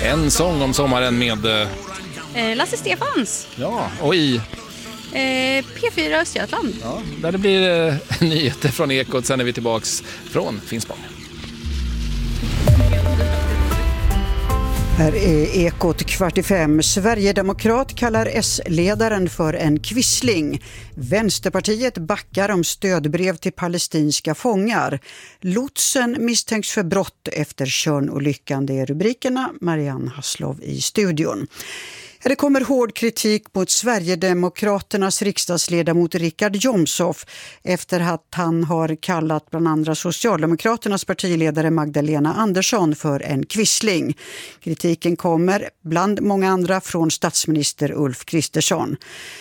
En sång om sommaren med Lasse Stefans. Ja, och i P4 Östergötland. Ja, där det blir nyheter från Ekot. Sen är vi tillbaks från Finspång. Här är Ekot 4:45. Sverigedemokrat kallar S-ledaren för en kvissling. Vänsterpartiet backar om stödbrev till palestinska fångar. Lotsen misstänks för brott efter Tjörnolyckan. Det är rubrikerna. Marianne Hasslov i studion. Det kommer hård kritik mot Sverigedemokraternas riksdagsledamot Richard Jomshof efter att han har kallat bland andra Socialdemokraternas partiledare Magdalena Andersson för en kvissling. Kritiken kommer bland många andra från statsminister Ulf Kristersson.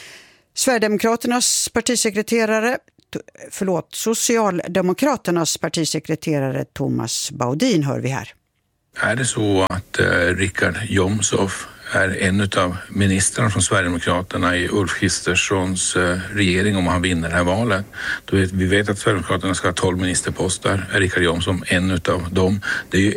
Socialdemokraternas partisekreterare Thomas Baudin hör vi här. Är det så att Richard Jomshof är en av ministrarna från Sverigedemokraterna i Ulf Kristerssons regering om han vinner det här valet? Vi vet att Sverigedemokraterna ska ha 12 ministerposter. Är Richard Jomshof en av dem? Det är ju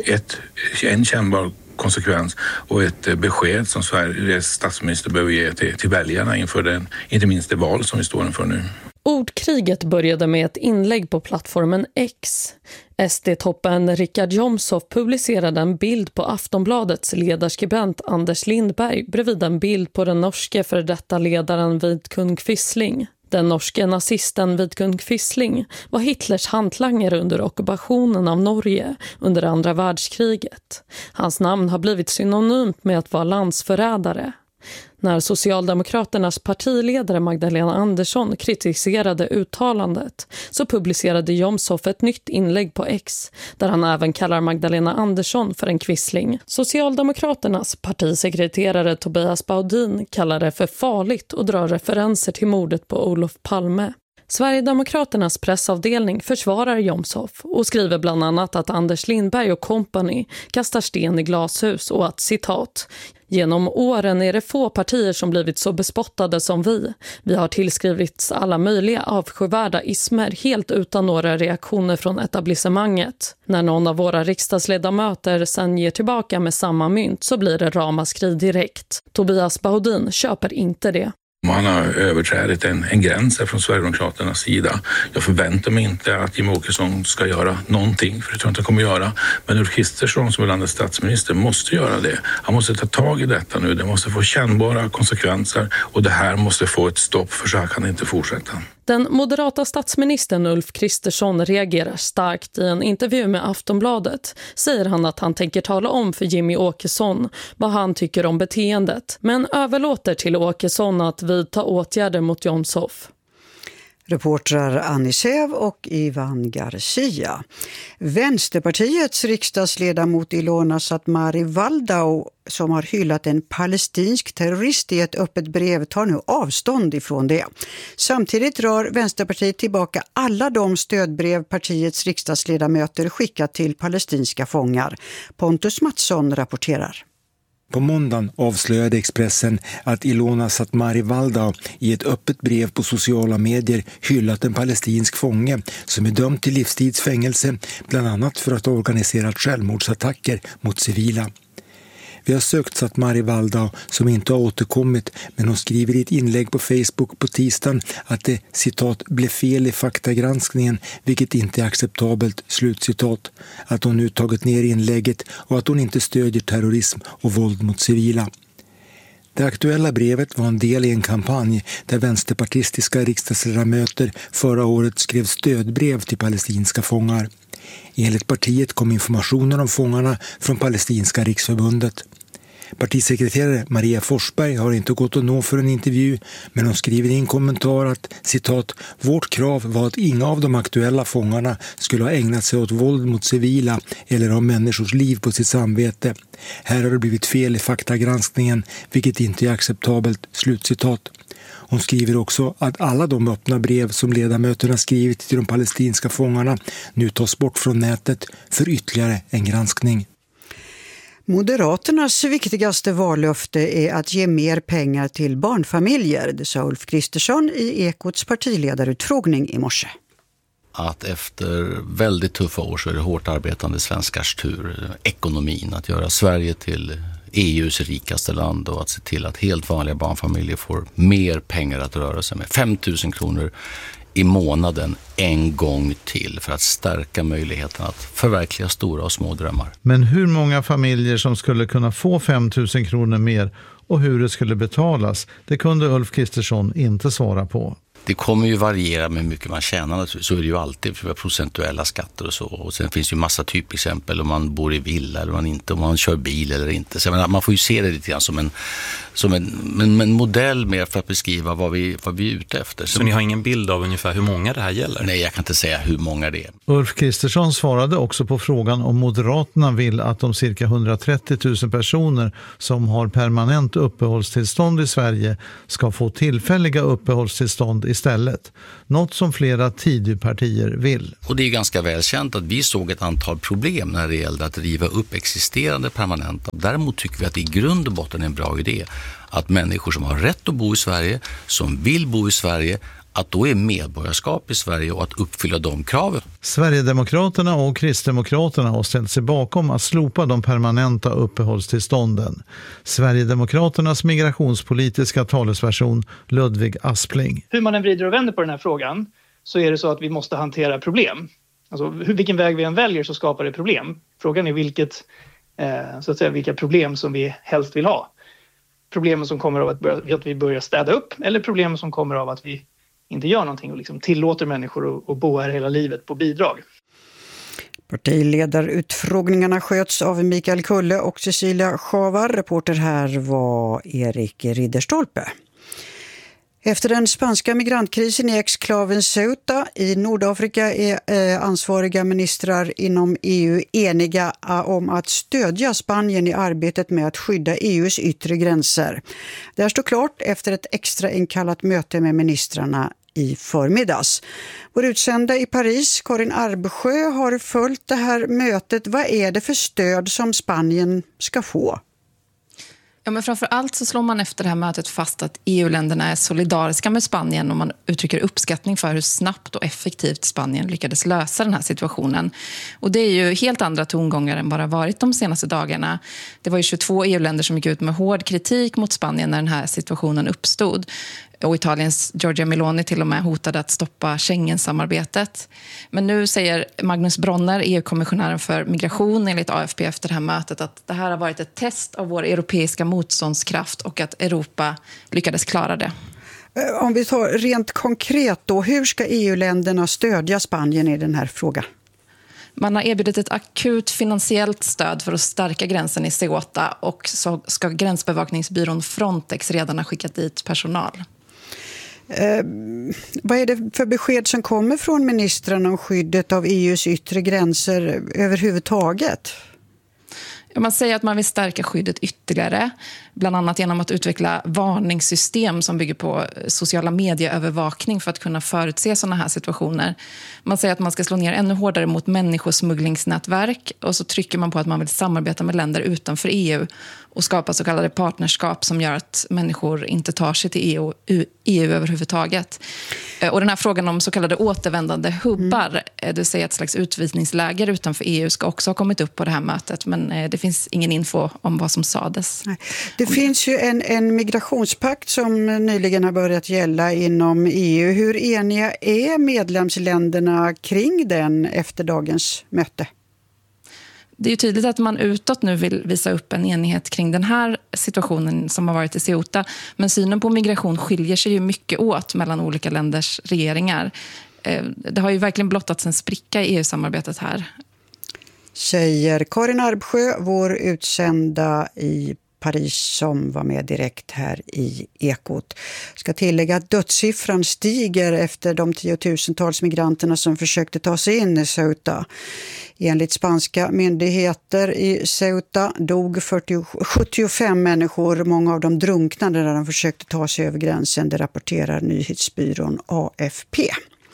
en kännbar konsekvens och ett besked som Sveriges statsminister behöver ge till väljarna inför inte minst det val som vi står inför nu. Ordkriget började med ett inlägg på plattformen X. SD-toppen Richard Jomshof publicerade en bild på Aftonbladets ledarskribent Anders Lindberg bredvid en bild på den norske före detta ledaren Vidkun Quisling. Den norske nazisten Vidkun Quisling var Hitlers hantlangare under ockupationen av Norge under andra världskriget. Hans namn har blivit synonymt med att vara landsförrädare. När Socialdemokraternas partiledare Magdalena Andersson kritiserade uttalandet så publicerade Jomshof ett nytt inlägg på X där han även kallar Magdalena Andersson för en kvissling. Socialdemokraternas partisekreterare Tobias Baudin kallar det för farligt och drar referenser till mordet på Olof Palme. Sverigedemokraternas pressavdelning försvarar Jomshof och skriver bland annat att Anders Lindberg och company kastar sten i glashus och att, citat, genom åren är det få partier som blivit så bespottade som vi. Vi har tillskrivits alla möjliga avskyvärda ismer helt utan några reaktioner från etablissemanget. När någon av våra riksdagsledamöter sen ger tillbaka med samma mynt så blir det ramaskri direkt. Tobias Baudin köper inte det. Man har överträdit en gräns från Sverigedemokraternas sida. Jag förväntar mig inte att Jimmie Åkesson ska göra någonting, för det tror jag inte han kommer göra. Men Ulf Kristersson som är landets statsminister måste göra det. Han måste ta tag i detta nu. Det måste få kännbara konsekvenser och det här måste få ett stopp, för så här kan det inte fortsätta. Den moderata statsministern Ulf Kristersson reagerar starkt. I en intervju med Aftonbladet säger han att han tänker tala om för Jimmie Åkesson vad han tycker om beteendet, men överlåter till Åkesson att vidta åtgärder mot Jomshof. Reportrar Annie Sev och Ivan Garcia. Vänsterpartiets riksdagsledamot Ilona Satmari Waldau som har hyllat en palestinsk terrorist i ett öppet brev tar nu avstånd ifrån det. Samtidigt drar Vänsterpartiet tillbaka alla de stödbrev partiets riksdagsledamöter skickat till palestinska fångar. Pontus Mattsson rapporterar. På måndagen avslöjade Expressen att Ilona Satmari Waldau i ett öppet brev på sociala medier hyllat en palestinsk fånge som är dömd till livstidsfängelse, bland annat för att ha organiserat självmordsattacker mot civila. Vi har sökt Satmari Waldau som inte har återkommit, men hon skriver i ett inlägg på Facebook på tisdagen att det, citat, blev fel i faktagranskningen, vilket inte är acceptabelt, slutcitat. Att hon nu tagit ner inlägget och att hon inte stödjer terrorism och våld mot civila. Det aktuella brevet var en del i en kampanj där vänsterpartistiska riksdagsledamöter förra året skrev stödbrev till palestinska fångar. Enligt partiet kom informationen om fångarna från Palestinska riksförbundet. Partisekreterare Maria Forsberg har inte gått att nå för en intervju, men hon skriver i en kommentar att, citat, vårt krav var att inga av de aktuella fångarna skulle ha ägnat sig åt våld mot civila eller ha människors liv på sitt samvete. Här har det blivit fel i faktagranskningen, vilket inte är acceptabelt, slutcitat. Hon skriver också att alla de öppna brev som ledamöterna skrivit till de palestinska fångarna nu tas bort från nätet för ytterligare en granskning. Moderaternas viktigaste vallöfte är att ge mer pengar till barnfamiljer, det sa Ulf Kristersson i Ekots partiledarutfrågning i morse. Att efter väldigt tuffa år så är det hårt arbetande svenskars tur, ekonomin, att göra Sverige till EUs rikaste land och att se till att helt vanliga barnfamiljer får mer pengar att röra sig med. 5 000 kronor i månaden en gång till för att stärka möjligheten att förverkliga stora och små drömmar. Men hur många familjer som skulle kunna få 5 000 kronor mer och hur det skulle betalas, det kunde Ulf Kristersson inte svara på. Det kommer ju variera med hur mycket man tjänar, så är det ju alltid för procentuella skatter och så. Och sen finns det ju massa typexempel om man bor i villa eller om man kör bil eller inte. Så man får ju se det lite grann som en modell mer för att beskriva vad vi är ute efter. Så ni har ingen bild av ungefär hur många det här gäller? Nej, jag kan inte säga hur många det är. Ulf Kristersson svarade också på frågan om Moderaterna vill att de cirka 130 000 personer som har permanent uppehållstillstånd i Sverige ska få tillfälliga uppehållstillstånd istället. Något som flera Tidöpartier vill. Och det är ganska välkänt att vi såg ett antal problem när det gällde att riva upp existerande permanenta. Däremot tycker vi att det i grund och botten är en bra idé att människor som har rätt att bo i Sverige, som vill bo i Sverige, att då är medborgarskap i Sverige och att uppfylla de kraven. Sverigedemokraterna och Kristdemokraterna har ställt sig bakom att slopa de permanenta uppehållstillstånden. Sverigedemokraternas migrationspolitiska talesperson Ludvig Aspling. Hur man än vrider och vänder på den här frågan så är det så att vi måste hantera problem. Alltså vilken väg vi än väljer så skapar det problem. Frågan är vilka problem som vi helst vill ha. Problemen som kommer av att vi börjar städa upp eller problemen som kommer av att vi inte gör någonting och liksom tillåter människor att bo här hela livet på bidrag. Partiledarutfrågningarna sköts av Mikael Kulle och Cecilia Schavar. Reporter här var Erik Ridderstolpe. Efter den spanska migrantkrisen i exklaven Ceuta i Nordafrika är ansvariga ministrar inom EU eniga om att stödja Spanien i arbetet med att skydda EUs yttre gränser. Det här står klart efter ett extra inkallat möte med ministrarna i förmiddags. Vår utsända i Paris, Karin Arbsjö, har följt det här mötet. Vad är det för stöd som Spanien ska få? Ja, men framför allt så slår man efter det här mötet fast att EU-länderna är solidariska med Spanien och man uttrycker uppskattning för hur snabbt och effektivt Spanien lyckades lösa den här situationen. Och det är ju helt andra tongångar än bara varit de senaste dagarna. Det var ju 22 EU-länder som gick ut med hård kritik mot Spanien när den här situationen uppstod. Och Italiens Giorgia Meloni till och med hotade att stoppa Schengen-samarbetet. Men nu säger Magnus Bronner, EU-kommissionären för migration, enligt AFP efter det här mötet att det här har varit ett test av vår europeiska motståndskraft och att Europa lyckades klara det. Om vi tar rent konkret då, hur ska EU-länderna stödja Spanien i den här frågan? Man har erbjudit ett akut finansiellt stöd för att stärka gränsen i Ceuta och så ska gränsbevakningsbyrån Frontex redan ha skickat dit personal. Vad är det för besked som kommer från ministrarna om skyddet av EUs yttre gränser överhuvudtaget? Man säger att man vill stärka skyddet ytterligare, bland annat genom att utveckla varningssystem som bygger på sociala medieövervakning för att kunna förutse sådana här situationer. Man säger att man ska slå ner ännu hårdare mot människosmugglingsnätverk och så trycker man på att man vill samarbeta med länder utanför EU och skapa så kallade partnerskap som gör att människor inte tar sig till EU överhuvudtaget. Och den här frågan om så kallade återvändande hubbar, det säger ett slags utvisningsläger utanför EU, ska också ha kommit upp på det här mötet, men det finns ingen info om vad som sades. Det finns ju en migrationspakt som nyligen har börjat gälla inom EU. Hur eniga är medlemsländerna kring den efter dagens möte? Det är ju tydligt att man utåt nu vill visa upp en enighet kring den här situationen som har varit i Ceuta. Men synen på migration skiljer sig ju mycket åt mellan olika länders regeringar. Det har ju verkligen blottats en spricka i EU-samarbetet här. Säger Karin Arbsjö, vår utsända i Paris som var med direkt här i Ekot. Ska tillägga att dödssiffran stiger efter de 10 000-tals migranterna som försökte ta sig in i Ceuta. Enligt spanska myndigheter i Ceuta dog 75 människor. Många av dem drunknade när de försökte ta sig över gränsen. Det rapporterar nyhetsbyrån AFP.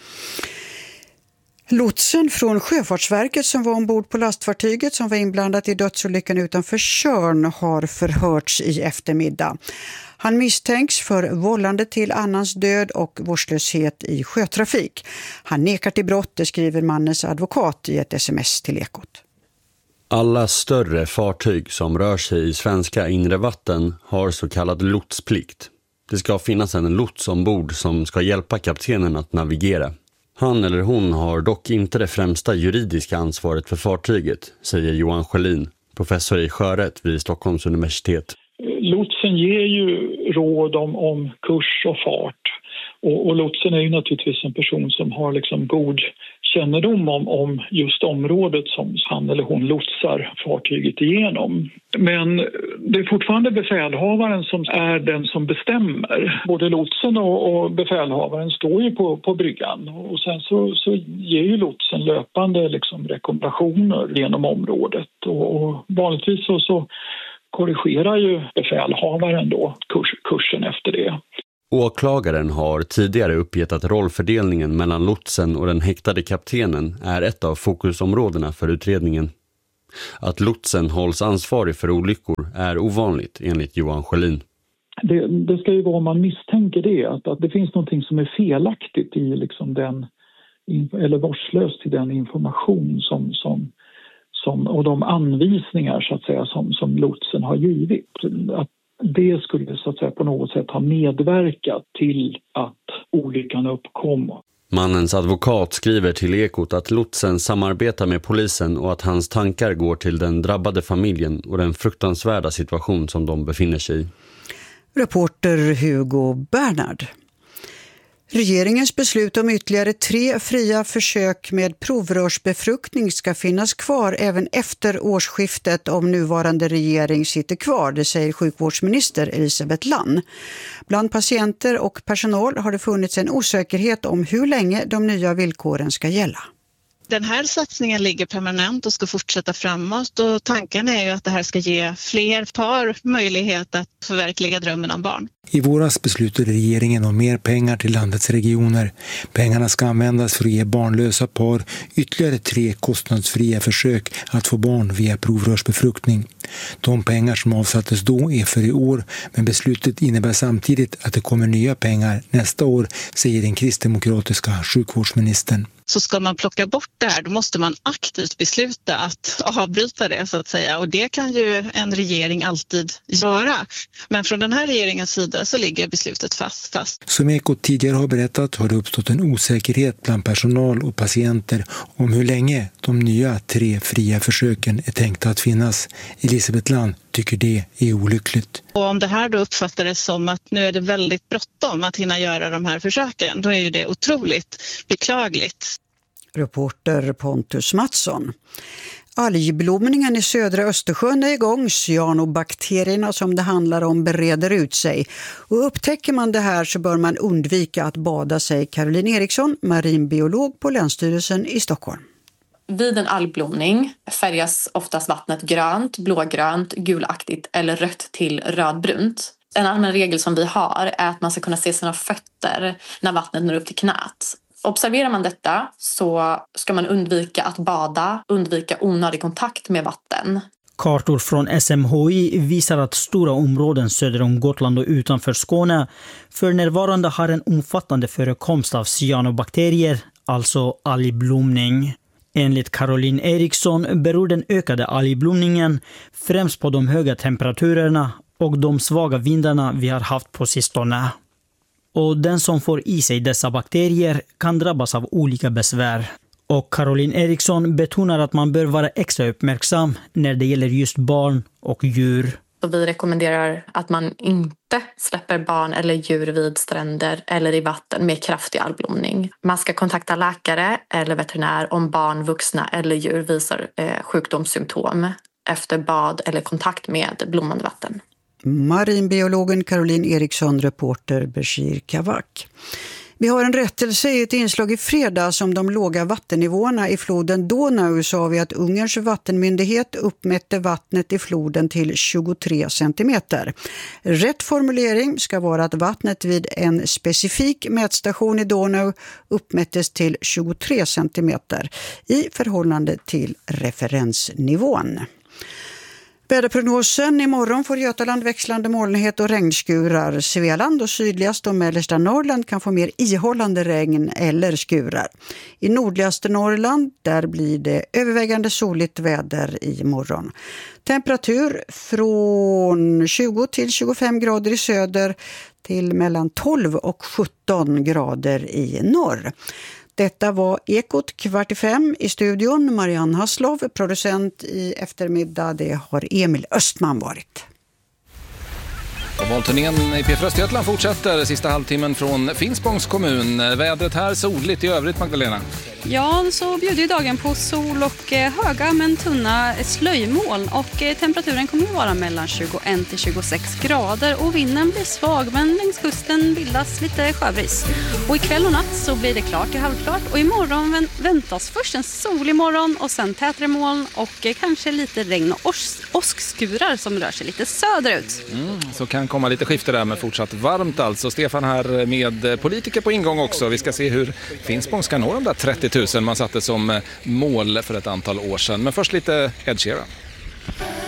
Lotsen från Sjöfartsverket som var ombord på lastfartyget som var inblandat i dödsolyckan utanför Tjörn har förhörts i eftermiddag. Han misstänks för vållande till annans död och vårdslöshet i sjötrafik. Han nekar till brott, det skriver mannens advokat i ett sms till Ekot. Alla större fartyg som rör sig i svenska inre vatten har så kallad lotsplikt. Det ska finnas en lots ombord som ska hjälpa kaptenen att navigera. Han eller hon har dock inte det främsta juridiska ansvaret för fartyget, säger Johan Sjölin, professor i sjörätt vid Stockholms universitet. Lotsen ger ju råd om kurs och fart. Och lotsen är ju naturligtvis en person som har liksom god kännedom om just området som han eller hon lotsar fartyget igenom. Men det är fortfarande befälhavaren som är den som bestämmer. Både lotsen och befälhavaren står ju på bryggan. Och sen så ger ju lotsen löpande liksom rekommendationer genom området. Och vanligtvis så korrigerar ju befälhavaren då kursen efter det. Åklagaren har tidigare uppgett att rollfördelningen mellan lotsen och den häktade kaptenen är ett av fokusområdena för utredningen. Att lotsen hålls ansvarig för olyckor är ovanligt enligt Johan Sjölin. Det ska ju vara om man misstänker det, att det finns någonting som är felaktigt i liksom den, eller vårdslöst i den information som och de anvisningar så att säga som lotsen har givit. Att det skulle så att säga på något sätt ha medverkat till att olyckan uppkom. Mannens advokat skriver till Ekot att lotsen samarbetar med polisen och att hans tankar går till den drabbade familjen och den fruktansvärda situation som de befinner sig i. Reporter Hugo Bernhard. Regeringens beslut om ytterligare 3 fria försök med provrörsbefruktning ska finnas kvar även efter årsskiftet om nuvarande regering sitter kvar, det säger sjukvårdsminister Elisabeth Lann. Bland patienter och personal har det funnits en osäkerhet om hur länge de nya villkoren ska gälla. Den här satsningen ligger permanent och ska fortsätta framåt, och tanken är ju att det här ska ge fler par möjlighet att förverkliga drömmen om barn. I våras beslutade regeringen om mer pengar till landets regioner. Pengarna ska användas för att ge barnlösa par ytterligare 3 kostnadsfria försök att få barn via provrörsbefruktning. De pengar som avsattes då är för i år, men beslutet innebär samtidigt att det kommer nya pengar nästa år, säger den kristdemokratiska sjukvårdsministern. Så ska man plocka bort det här, då måste man aktivt besluta att avbryta det så att säga. Och det kan ju en regering alltid göra. Men från den här regeringens sida så ligger beslutet fast. Som Ekot tidigare har berättat har det uppstått en osäkerhet bland personal och patienter om hur länge de nya 3 fria försöken är tänkta att finnas. Elisabeth Lann tycker det är olyckligt. Och om det här då uppfattades som att nu är det väldigt bråttom att hinna göra de här försöken, då är ju det otroligt beklagligt. Reporter Pontus Mattsson. Algblomningen i södra Östersjön är igång. Cyanobakterierna som det handlar om bereder ut sig. Och upptäcker man det här så bör man undvika att bada, säger Caroline Eriksson, marinbiolog på Länsstyrelsen i Stockholm. Vid en algblomning färgas oftast vattnet grönt, blågrönt, gulaktigt eller rött till rödbrunt. En allmän regel som vi har är att man ska kunna se sina fötter när vattnet når upp till knät. Observerar man detta så ska man undvika att bada, undvika onödig kontakt med vatten. Kartor från SMHI visar att stora områden söder om Gotland och utanför Skåne för närvarande har en omfattande förekomst av cyanobakterier, alltså algblomning. Enligt Caroline Eriksson beror den ökade algblomningen främst på de höga temperaturerna och de svaga vindarna vi har haft på sistone. Och den som får i sig dessa bakterier kan drabbas av olika besvär. Och Caroline Eriksson betonar att man bör vara extra uppmärksam när det gäller just barn och djur. Och vi rekommenderar att man inte släpper barn eller djur vid stränder eller i vatten med kraftig algblomning. Man ska kontakta läkare eller veterinär om barn, vuxna eller djur visar sjukdomssymptom efter bad eller kontakt med blommande vatten. Marinbiologen Caroline Eriksson, reporter Bashir Kavak. Vi har en rättelse i ett inslag i fredags om de låga vattennivåerna i floden Donau, sa vi att Ungerns vattenmyndighet uppmätte vattnet i floden till 23 centimeter. Rätt formulering ska vara att vattnet vid en specifik mätstation i Donau uppmättes till 23 centimeter i förhållande till referensnivån. Väderprognosen: imorgon får Götaland växlande molnighet och regnskurar. Svealand och sydligaste och mellersta Norrland kan få mer ihållande regn eller skurar. I nordligaste Norrland där blir det övervägande soligt väder i morgon. Temperatur från 20 till 25 grader i söder till mellan 12 och 17 grader i norr. Detta var Ekot 4:45 i studion. Marianne Hasslov, producent i eftermiddag. Det har Emil Östman varit. Och valturnén i P4 Östergötland fortsätter sista halvtimmen från Finspångs kommun. Vädret här soligt i övrigt, Magdalena. Ja, så bjuder ju dagen på sol och höga men tunna slöjmoln och temperaturen kommer att vara mellan 21 till 26 grader och vinden blir svag men längs kusten bildas lite sjöbris. Och ikväll och natt så blir det klart till halvklart och imorgon väntas först en solig morgon och sen tätare moln och kanske lite regn och åskskurar som rör sig lite söderut. Så kan komma lite skifte där med fortsatt varmt alltså. Stefan här med politiker på ingång också. Vi ska se hur Finspång ska nå de där 30 000 man satte som mål för ett antal år sedan. Men först lite Ed Sheeran.